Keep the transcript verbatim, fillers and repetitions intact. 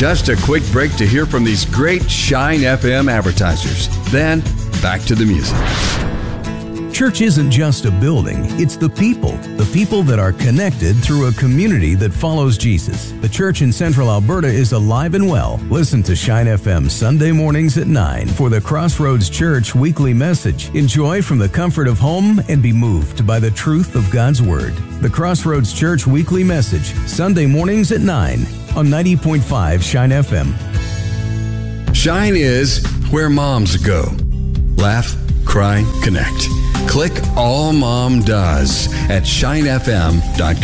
Just a quick break to hear from these great Shine F M advertisers. Then, back to the music. Church isn't just a building, it's the people. The people that are connected through a community that follows Jesus. The church in Central Alberta is alive and well. Listen to Shine F M Sunday mornings at nine for the Crossroads Church weekly message. Enjoy from the comfort of home and be moved by the truth of God's Word. The Crossroads Church weekly message, Sunday mornings at nine on ninety point five Shine F M. Shine is where moms go. Laugh, cry, connect. Click All Mom Does at shine f m dot com.